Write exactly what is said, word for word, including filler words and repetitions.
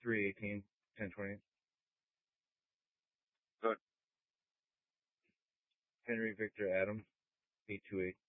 three eighteen, ten twenty. Good. Henry Victor Adam, eight two eight.